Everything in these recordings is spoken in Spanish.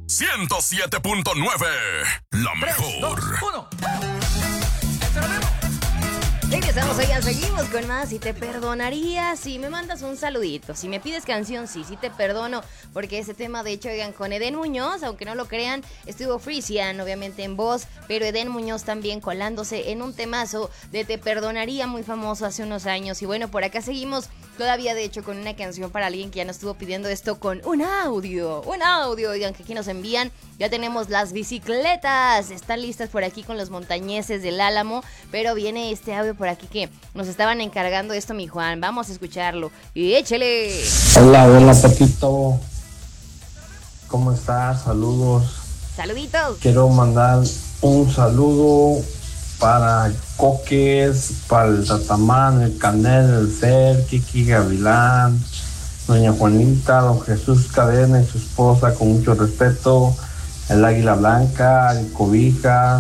107.9, la mejor. 3, 2, 1. Regresamos, oigan, seguimos con más. Si te perdonaría, si me mandas un saludito. Si me pides canción, sí te perdono. Porque ese tema, de hecho, oigan, con Eden Muñoz, aunque no lo crean, estuvo Frisian, obviamente en voz, pero Eden Muñoz también colándose en un temazo de Te Perdonaría, muy famoso hace unos años. Y bueno, por acá seguimos todavía, de hecho, con una canción para alguien que ya nos estuvo pidiendo esto con un audio, oigan, que aquí nos envían. Ya tenemos las bicicletas, están listas por aquí con los montañeses del Álamo, pero viene este audio por aquí que nos estaban encargando esto, mi Juan. Vamos a escucharlo y échele. Hola, Pepito. ¿Cómo estás? Saludos. Saluditos. Quiero mandar un saludo para Coques, para el Tatamán, el Canel, el Fer, Kiki Gavilán, doña Juanita, don Jesús Cadena y su esposa, con mucho respeto, el Águila Blanca, el Cobijas,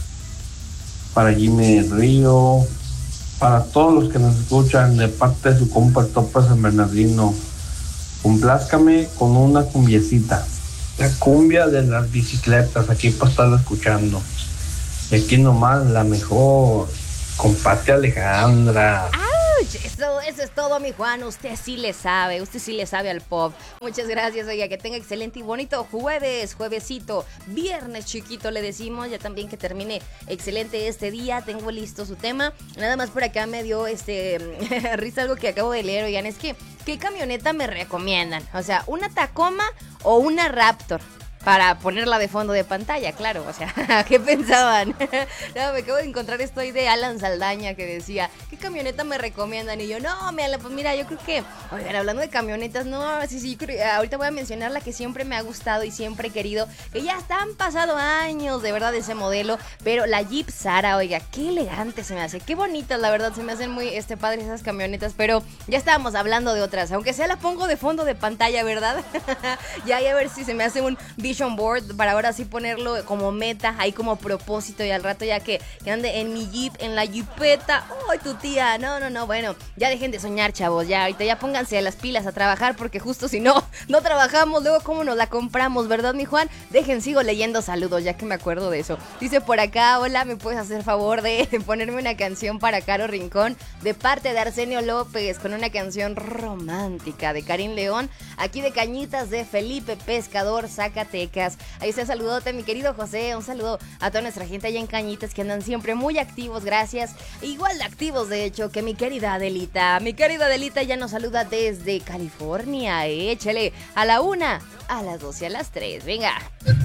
para Jimmy Río, para todos los que nos escuchan, de parte de su compa el Topa San Bernardino. Complázcame con una cumbiecita, la cumbia de las bicicletas, aquí para estarla escuchando. Y aquí nomás la mejor, comparte Alejandra. ¡Auch! Eso es todo, mi Juan. Usted sí le sabe al pop. Muchas gracias, oiga, que tenga excelente y bonito juevesito, viernes chiquito le decimos. Ya también que termine excelente este día. Tengo listo su tema. Nada más por acá me dio risa algo que acabo de leer, oigan, es que ¿qué camioneta me recomiendan? O sea, ¿una Tacoma o una Raptor? Para ponerla de fondo de pantalla, claro, o sea, ¿qué pensaban? No, me acabo de encontrar esto ahí de Alan Saldaña que decía, ¿qué camioneta me recomiendan? Y yo, no, pues mira, yo creo que, oigan, hablando de camionetas, no, sí, ahorita voy a mencionar la que siempre me ha gustado y siempre he querido, que ya han pasado años, de verdad, de ese modelo, pero la Jeep Sara, oiga, qué elegante se me hace, qué bonitas, la verdad, se me hacen muy padres esas camionetas, pero ya estábamos hablando de otras, aunque sea la pongo de fondo de pantalla, ¿verdad? Ya, y a ver si se me hace un vision board para ahora sí ponerlo como meta, ahí como propósito, y al rato ya que ande en mi Jeep, en la Jeepeta. ¡Ay, tu tía! No, bueno, ya dejen de soñar, chavos, ya ahorita ya pónganse a las pilas a trabajar, porque justo si no trabajamos, luego cómo nos la compramos, ¿verdad, mi Juan? Sigo leyendo saludos, ya que me acuerdo de eso. Dice por acá, hola, ¿me puedes hacer favor de ponerme una canción para Caro Rincón de parte de Arsenio López, con una canción romántica de Karim León, aquí de Cañitas de Felipe Pescador, Zacatecas? Ahí está, saludote, mi querido José. Un saludo a toda nuestra gente allá en Cañitas, que andan siempre muy activos, gracias. Igual de activos, de hecho, que mi querida Adelita. Mi querida Adelita ya nos saluda desde California. Échale a la 1, a las 2 y a las 3. Venga.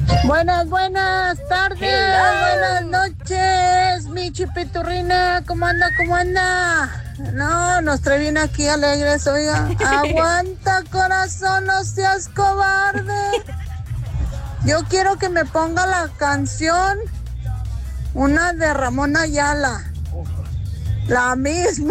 Buenas tardes. Hello. Buenas noches, mi chipiturrina. ¿Cómo anda? No, nos trae bien aquí alegres, oiga. Aguanta, corazón, no seas cobarde. Yo quiero que me ponga la canción, una de Ramón Ayala, la misma.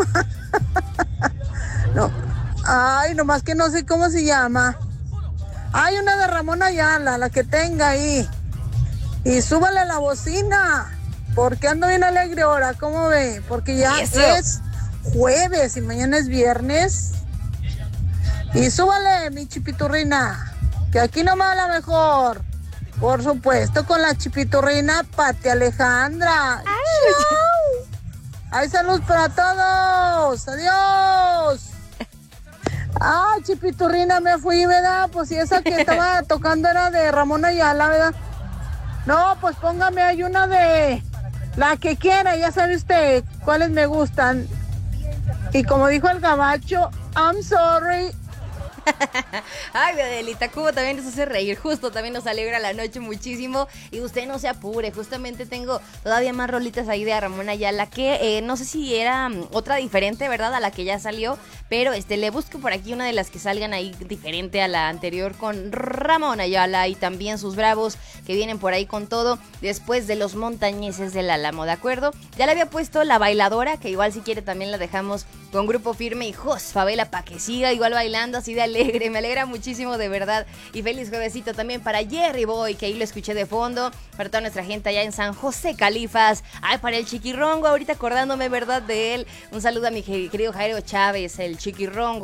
No, ay, nomás que no sé cómo se llama. Hay una de Ramón Ayala, la que tenga ahí. Y súbale la bocina, porque ando bien alegre ahora, ¿cómo ve? Porque ya es jueves y mañana es viernes. Y súbale, mi chipiturrina, que aquí nomás la mejor. Por supuesto, con la chipiturrina Pati Alejandra. ¡Chau! ¡Hay salud para todos! ¡Adiós! Ah, chipiturrina, me fui, ¿verdad? Pues si esa que estaba tocando era de Ramón Ayala, ¿verdad? No, pues póngame ahí una de la que quiera, ya sabe usted cuáles me gustan. Y como dijo el gabacho, I'm sorry. Ay, Adelita, Cubo también nos hace reír, justo también nos alegra la noche muchísimo. Y usted no se apure, justamente tengo todavía más rolitas ahí de Ramón Ayala, que no sé si era otra diferente, ¿verdad? A la que ya salió, pero le busco por aquí una de las que salgan ahí diferente a la anterior con Ramón Ayala y también sus bravos que vienen por ahí con todo después de los montañeses del Álamo, ¿de acuerdo? Ya le había puesto La Bailadora, que igual si quiere también la dejamos con Grupo Firme y Jos Favela para que siga igual bailando así de alegre. Me alegra muchísimo, de verdad. Y feliz juevesito también para Jerry Boy, que ahí lo escuché de fondo, para toda nuestra gente allá en San José Califas. Ay, para el Chiquirrongo, ahorita acordándome, ¿verdad?, de él. Un saludo a mi querido Jairo Chávez, el Chiquirrongo.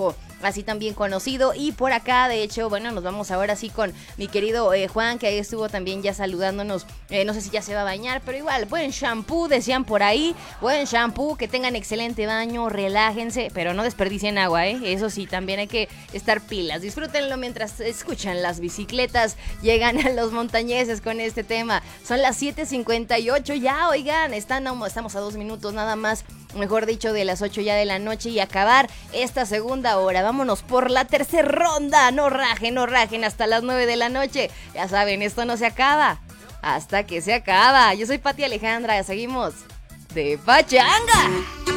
así también conocido. Y por acá, de hecho, bueno, nos vamos ahora sí con mi querido Juan, que ahí estuvo también ya saludándonos. No sé si ya se va a bañar, pero igual, buen shampoo, decían por ahí. Buen shampoo, que tengan excelente baño, relájense, pero no desperdicien agua, eso sí, también hay que estar pilas. Disfrútenlo mientras escuchan las bicicletas. Llegan a los montañeses con este tema. Son las 7:58 ya, oigan, estamos a 2 minutos nada más, mejor dicho, de las 8 ya de la noche y acabar esta segunda hora. Vámonos por la tercera ronda. No rajen hasta las 9 de la noche. Ya saben, esto no se acaba hasta que se acaba. Yo soy Pati Alejandra, seguimos de pachanga.